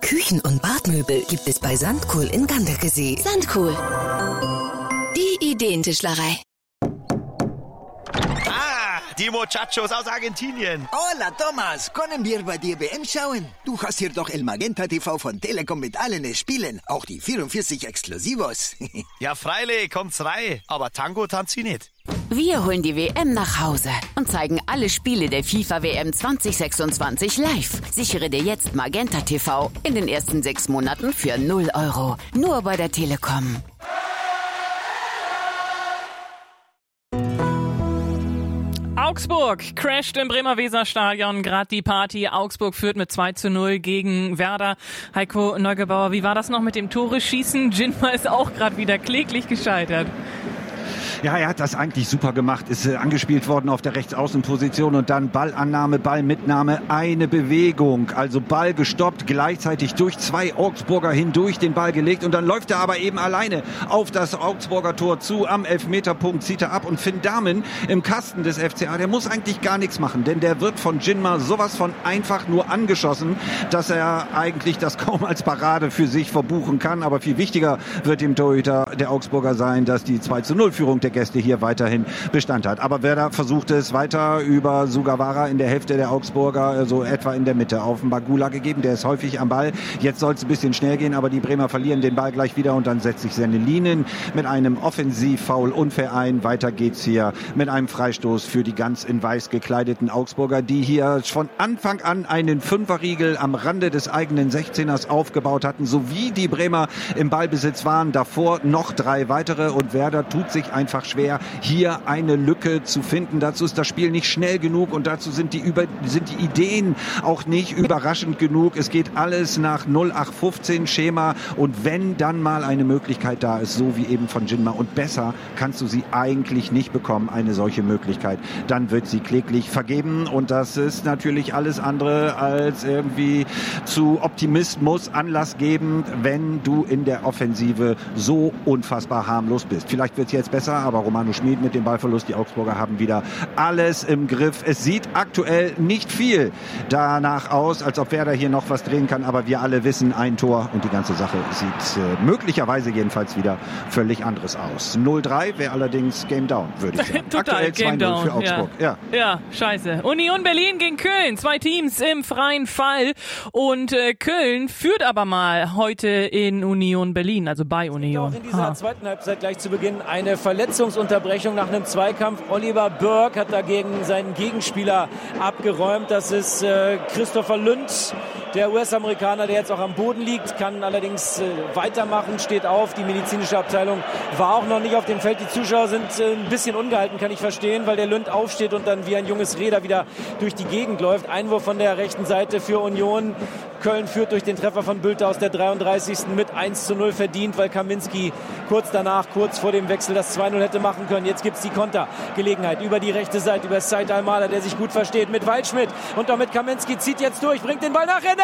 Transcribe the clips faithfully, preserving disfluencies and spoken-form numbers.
Küchen- und Badmöbel gibt es bei Sandkohl in Ganderkesee. Sandkohl. Die Ideentischlerei. Ah, die Muchachos aus Argentinien. Hola, Thomas. Können wir bei dir W M schauen? Du hast hier doch El Magenta T V von Telekom mit allen Spielen. Auch die vierundvierzig Exklusivos. Ja, freilich, kommt's rein. Aber Tango tanzt sie nicht. Wir holen die W M nach Hause und zeigen alle Spiele der FIFA W M zwanzig sechsundzwanzig live. Sichere dir jetzt Magenta T V in den ersten sechs Monaten für null Euro. Nur bei der Telekom. Augsburg crasht im Bremer Weserstadion gerade die Party. Augsburg führt mit zwei zu null gegen Werder. Heiko Neugebauer, wie war das noch mit dem Tore-Schießen? Jinma ist auch gerade wieder kläglich gescheitert. Ja, er hat das eigentlich super gemacht, ist äh, angespielt worden auf der Rechtsaußenposition und dann Ballannahme, Ballmitnahme, eine Bewegung, also Ball gestoppt, gleichzeitig durch zwei Augsburger hindurch den Ball gelegt und dann läuft er aber eben alleine auf das Augsburger Tor zu, am Elfmeterpunkt zieht er ab und Finn Dahmen im Kasten des F C A, der muss eigentlich gar nichts machen, denn der wird von Jinma sowas von einfach nur angeschossen, dass er eigentlich das kaum als Parade für sich verbuchen kann, aber viel wichtiger wird dem Torhüter der Augsburger sein, dass die zwei zu null Führung der Gäste hier weiterhin Bestand hat. Aber Werder versucht es weiter über Sugawara in der Hälfte der Augsburger, so etwa in der Mitte, auf den Bagula gegeben. Der ist häufig am Ball. Jetzt soll es ein bisschen schnell gehen, aber die Bremer verlieren den Ball gleich wieder und dann setzt sich Sennelinen mit einem Offensivfoul unfair ein. Weiter geht's hier mit einem Freistoß für die ganz in weiß gekleideten Augsburger, die hier von Anfang an einen Fünferriegel am Rande des eigenen sechzehners aufgebaut hatten, sowie die Bremer im Ballbesitz waren. Davor noch drei weitere und Werder tut sich einfach schwer, hier eine Lücke zu finden. Dazu ist das Spiel nicht schnell genug und dazu sind die, über, sind die Ideen auch nicht überraschend genug. Es geht alles nach null acht fünfzehn Schema und wenn dann mal eine Möglichkeit da ist, so wie eben von Jinma und besser kannst du sie eigentlich nicht bekommen, eine solche Möglichkeit, dann wird sie kläglich vergeben und das ist natürlich alles andere als irgendwie zu Optimismus Anlass geben, wenn du in der Offensive so unfassbar harmlos bist. Vielleicht wird es jetzt besser, aber Romano Schmid mit dem Ballverlust, die Augsburger haben wieder alles im Griff. Es sieht aktuell nicht viel danach aus, als ob Werder hier noch was drehen kann, aber wir alle wissen, ein Tor und die ganze Sache sieht äh, möglicherweise jedenfalls wieder völlig anderes aus. null drei wäre allerdings Game Down, würde ich sagen. Total aktuell Game Down für Augsburg. Ja. Ja. ja, scheiße. Union Berlin gegen Köln, zwei Teams im freien Fall und äh, Köln führt aber mal heute in Union Berlin, also bei Union. Auch in dieser ha. zweiten Halbzeit gleich zu Beginn eine Verletzungsunterbrechung nach einem Zweikampf. Oliver Burke hat dagegen seinen Gegenspieler abgeräumt. Das ist äh, Christopher Lünd, der U S-Amerikaner, der jetzt auch am Boden liegt, kann allerdings äh, weitermachen, steht auf. Die medizinische Abteilung war auch noch nicht auf dem Feld. Die Zuschauer sind äh, ein bisschen ungehalten, kann ich verstehen, weil der Lünd aufsteht und dann wie ein junges Reh da wieder durch die Gegend läuft. Einwurf von der rechten Seite für Union. Köln führt durch den Treffer von Bülter aus der dreiunddreißigsten mit eins zu null verdient, weil Kaminski kurz danach, kurz vor dem Wechsel das zwei null hätte machen können. Jetzt gibt es die Kontergelegenheit über die rechte Seite, über Said Almada, der sich gut versteht mit Waldschmidt. Und damit Kaminski zieht jetzt durch, bringt den Ball nach innen,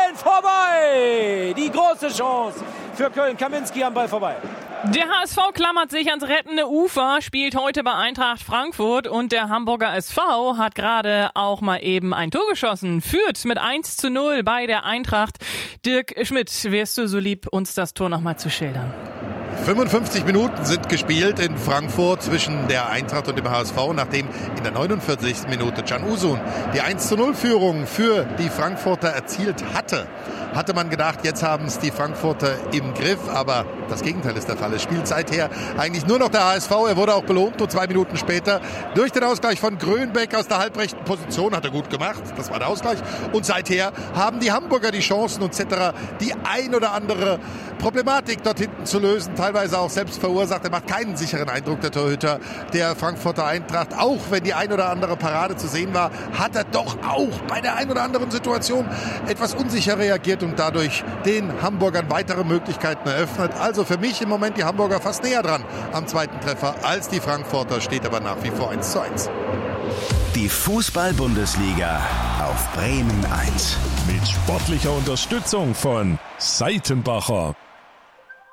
vorbei! Die große Chance für Köln, Kaminski am Ball vorbei. Der H S V klammert sich ans rettende Ufer, spielt heute bei Eintracht Frankfurt und der Hamburger S V hat gerade auch mal eben ein Tor geschossen, führt mit eins zu null bei der Eintracht. Dirk Schmidt, wärst du so lieb, uns das Tor nochmal zu schildern? fünfundfünfzig Minuten sind gespielt in Frankfurt zwischen der Eintracht und dem H S V, nachdem in der neunundvierzigsten Minute Can Uzun die eins zu null Führung für die Frankfurter erzielt hatte. Hatte man gedacht, jetzt haben es die Frankfurter im Griff, aber das Gegenteil ist der Fall. Es spielt seither eigentlich nur noch der H S V. Er wurde auch belohnt, nur zwei Minuten später durch den Ausgleich von Grönbeck aus der halbrechten Position. Hat er gut gemacht, das war der Ausgleich. Und seither haben die Hamburger die Chancen und et cetera die ein oder andere Problematik dort hinten zu lösen, teilweise auch selbst verursacht. Er macht keinen sicheren Eindruck, der Torhüter der Frankfurter Eintracht. Auch wenn die ein oder andere Parade zu sehen war, hat er doch auch bei der ein oder anderen Situation etwas unsicher reagiert und dadurch den Hamburgern weitere Möglichkeiten eröffnet. Also für mich im Moment die Hamburger fast näher dran am zweiten Treffer als die Frankfurter, steht aber nach wie vor eins zu eins. Die Fußball-Bundesliga auf Bremen eins. Mit sportlicher Unterstützung von Seitenbacher.